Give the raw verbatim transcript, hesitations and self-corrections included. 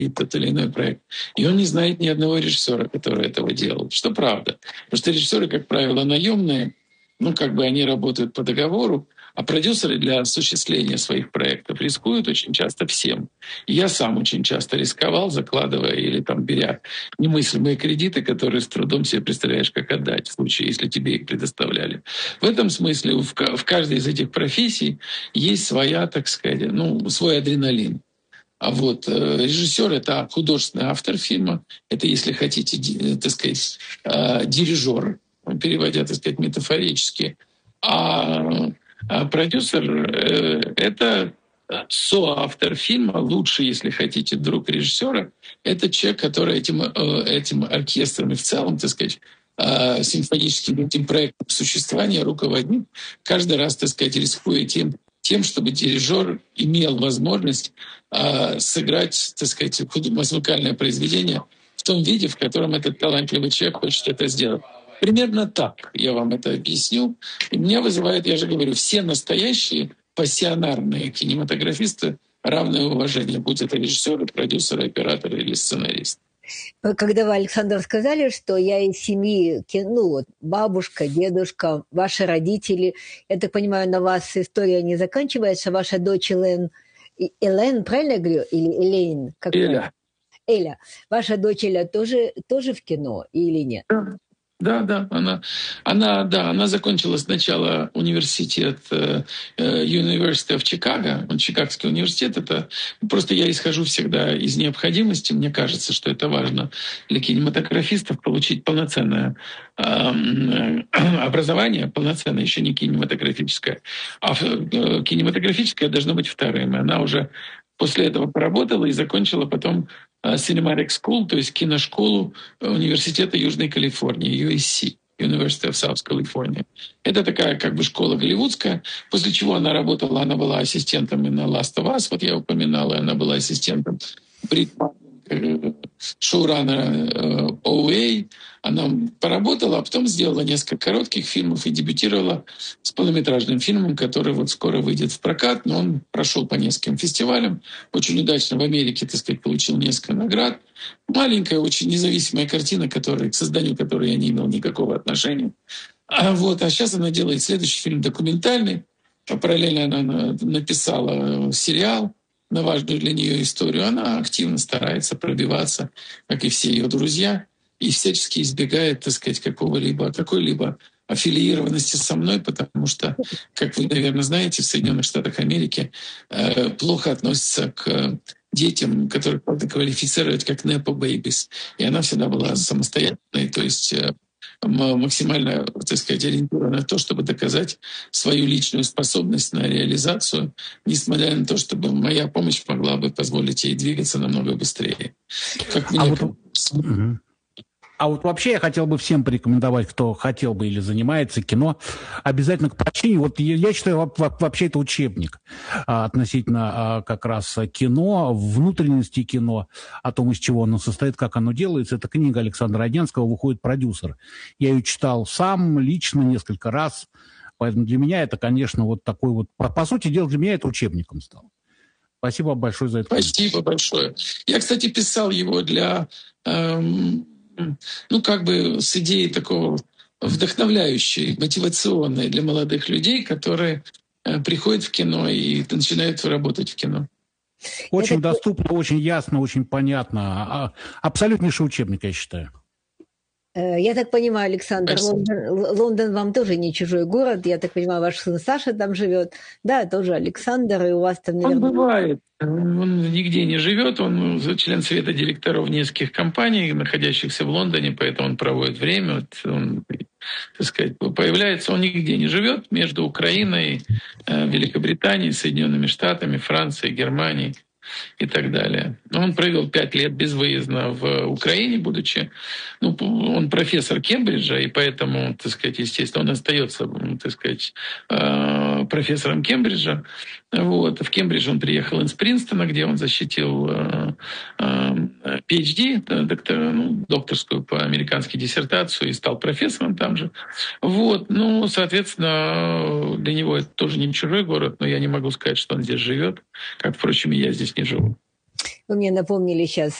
и тот или иной проект. И он не знает ни одного режиссера, который этого делал. Что правда. Потому что режиссеры, как правило, наемные, ну, как бы они работают по договору, а продюсеры для осуществления своих проектов рискуют очень часто всем. И я сам очень часто рисковал, закладывая или там беря немыслимые кредиты, которые с трудом себе представляешь, как отдать в случае, если тебе их предоставляли. В этом смысле в, в каждой из этих профессий есть своя, так сказать, ну, свой адреналин. А вот э, режиссер — это художественный автор фильма, это, если хотите, ди, так сказать, э, дирижер, переводя, так сказать, метафорически. А А продюсер э, — это соавтор фильма, лучше, если хотите, друг режиссера. Это человек, который этим, э, этим оркестром и в целом, так сказать, э, симфоническим этим проектом существования руководит, каждый раз, так сказать, рискуя тем, тем, чтобы дирижер имел возможность э, сыграть, так сказать, музыкальное произведение в том виде, в котором этот талантливый человек хочет это сделать. Примерно так я вам это объясню. И меня вызывает, я же говорю, все настоящие пассионарные кинематографисты равное уважение, будь это режиссеры, продюсеры, операторы или сценаристы. Когда вы, Александр, сказали, что я из семьи, ну вот, бабушка, дедушка, ваши родители, я так понимаю, на вас история не заканчивается, ваша дочь Элен, Элен, правильно я говорю, или Элейн? Как Эля. Эля. Ваша дочь Эля тоже, тоже в кино или нет? Да. Да, да, она, она, да, она закончила сначала университет э, University of Chicago, он Чикагский университет. Это просто я исхожу всегда из необходимости. Мне кажется, что это важно для кинематографистов получить полноценное э, образование, полноценное, еще не кинематографическое, а э, кинематографическое должно быть вторым. И она уже после этого поработала и закончила потом Cinematic School, то есть киношколу Университета Южной Калифорнии, ю эс си, University of South California. Это такая как бы школа голливудская, после чего она работала, она была ассистентом и на Last of Us, вот я упоминала, она была ассистентом Брит шоураннера о эй. Она поработала, а потом сделала несколько коротких фильмов и дебютировала с полнометражным фильмом, который вот скоро выйдет в прокат, но он прошел по нескольким фестивалям, очень удачно в Америке, так сказать, получил несколько наград. Маленькая, очень независимая картина, которая, к созданию которой я не имел никакого отношения. А, вот, а сейчас она делает следующий фильм документальный. Параллельно она написала сериал на важную для нее историю. Она активно старается пробиваться, как и все ее друзья, и всячески избегает, так сказать, какого-либо, какой-либо аффилированности со мной, потому что, как вы, наверное, знаете, в Соединенных Штатах Америки э, плохо относятся к детям, которых можно квалифицировать как nepo babies. И она всегда была самостоятельной, то есть э, максимально, так сказать, ориентирована на то, чтобы доказать свою личную способность на реализацию, несмотря на то, чтобы моя помощь могла бы позволить ей двигаться намного быстрее. Как мне а, вот, угу. а вот вообще я хотел бы всем порекомендовать, кто хотел бы или занимается кино, обязательно к прочтению. Вот я, я считаю, вообще это учебник а, относительно а, как раз кино, внутренности кино, о том, из чего оно состоит, как оно делается. Это книга Александра Роднянского «Выходит продюсер». Я ее читал сам, лично, несколько раз. Поэтому для меня это, конечно, вот такой вот... По, по сути дела, для меня это учебником стало. Спасибо большое за это. Спасибо большое. Я, кстати, писал его для... Эм... ну, как бы с идеей такого вдохновляющей, мотивационной для молодых людей, которые э, приходят в кино и начинают работать в кино. Очень Это... доступно, очень ясно, очень понятно. Абсолютнейший учебник, я считаю. Я так понимаю, Александр, Лондон, Лондон вам тоже не чужой город. Я так понимаю, ваш сын Саша там живет. Да, тоже Александр, и у вас там, наверное... Он бывает. Он нигде не живет. Он член совета директоров нескольких компаний, находящихся в Лондоне, поэтому он проводит время. Вот он, так сказать, появляется. Он нигде не живет между Украиной, Великобританией, Соединенными Штатами, Францией, Германией и так далее. Но он провел пять лет безвыездно в Украине, будучи... Ну, он профессор Кембриджа, и поэтому, так сказать, естественно, он остается, так сказать, профессором Кембриджа. Вот. В Кембридж он приехал из Принстона, где он защитил пи эйч ди, доктор, ну, докторскую по американской диссертацию, и стал профессором там же. Вот. Ну, соответственно, для него это тоже не чужой город, но я не могу сказать, что он здесь живет, как, впрочем, и я здесь не живу. Вы мне напомнили сейчас